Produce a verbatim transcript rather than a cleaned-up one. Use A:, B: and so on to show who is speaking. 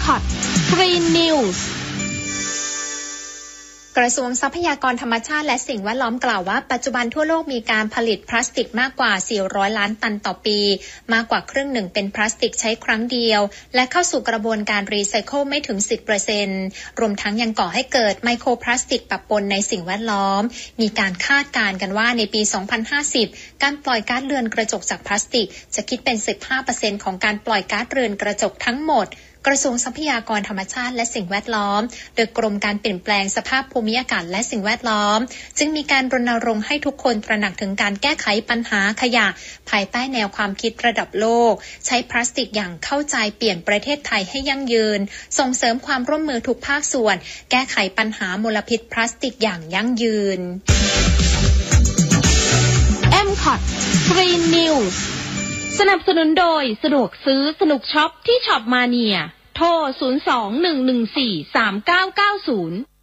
A: คอท Green News
B: กระทรวงทรัพยากรธรรมชาติและสิ่งแวดล้อมกล่าวว่าปัจจุบันทั่วโลกมีการผลิตพลาสติกมากกว่าสี่ร้อยล้านตันต่อปีมากกว่าครึ่งหนึ่งเป็นพลาสติกใช้ครั้งเดียวและเข้าสู่กระบวนการรีไซเคิลไม่ถึง สิบเปอร์เซ็นต์ รวมทั้งยังก่อให้เกิดไมโครพลาสติกปะปนในสิ่งแวดล้อมมีการคาดการณ์กันว่าในปี สองพันห้าสิบ การปล่อยก๊าซเรือนกระจกจากพลาสติกจะคิดเป็น สิบห้าเปอร์เซ็นต์ ของการปล่อยก๊าซเรือนกระจกทั้งหมดกระทรวงทรัพยากรธรรมชาติและสิ่งแวดล้อมโดยกรมการเปลี่ยนแปลงสภาพภูมิอากาศและสิ่งแวดล้อมจึงมีการรณรงค์ให้ทุกคนตระหนักถึงการแก้ไขปัญหาขยะภายใต้แนวความคิดระดับโลกใช้พลาสติกอย่างเข้าใจเปลี่ยนประเทศไทยให้ยั่งยืนส่งเสริมความร่วมมือทุกภาคส่วนแก้ไขปัญหามลพิษพลาสติกอย่างยั่งยืน
A: เอ็ม คอท Green News สนับสนุนโดยสะดวกซื้อสนุกช็อปที่ช็อปมาเนียโทร ศูนย์ สอง หนึ่ง หนึ่ง สี่ สาม เก้า เก้า ศูนย์